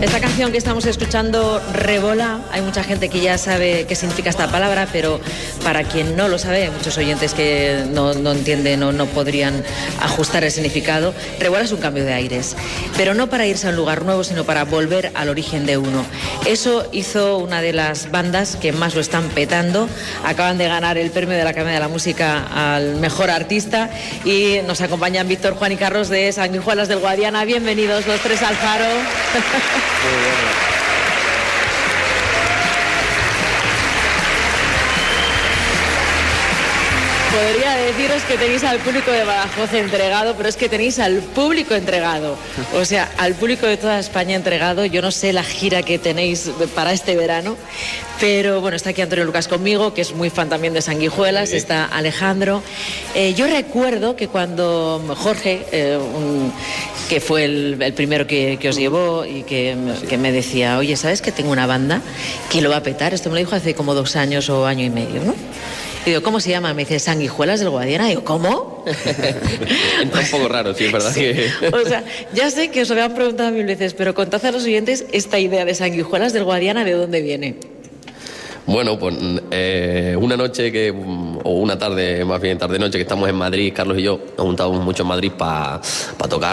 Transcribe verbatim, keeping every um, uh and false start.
Esta canción que estamos escuchando, Revola, hay mucha gente que ya sabe qué significa esta palabra, pero para quien no lo sabe, hay muchos oyentes que no, no entienden o no podrían ajustar el significado. Revola es un cambio de aires, pero no para irse a un lugar nuevo, sino para volver al origen de uno. Eso hizo una de las bandas que más lo están petando. Acaban de ganar el premio de la Academia de la Música al mejor artista y nos acompañan Víctor, Juan y Carlos de Sanguijuelas del Guadiana. Bienvenidos los tres al Faro. Muy bueno. Podría deciros que tenéis al público de Badajoz entregado, pero es que tenéis al público entregado. O sea, al público de toda España entregado. Yo no sé la gira que tenéis para este verano, pero bueno, está aquí Antonio Lucas conmigo, que es muy fan también de Sanguijuelas, sí. Está Alejandro. Eh, yo recuerdo que cuando Jorge, eh, un, que fue el, el primero que, que os llevó y que, sí. que me decía, oye, ¿sabes que tengo una banda que lo va a petar? Esto me lo dijo hace como dos años o año y medio, ¿no? Y digo, ¿cómo se llama? Me dice, Sanguijuelas del Guadiana. Y digo, ¿cómo? Entra un poco raro, sí, es verdad. Sí. Que... O sea, ya sé que os lo habían preguntado mil veces, pero contad a los oyentes esta idea de Sanguijuelas del Guadiana, ¿de dónde viene? Bueno, pues eh, una noche que, o una tarde, más bien tarde-noche, que estamos en Madrid, Carlos y yo, nos juntamos mucho en Madrid para pa tocar.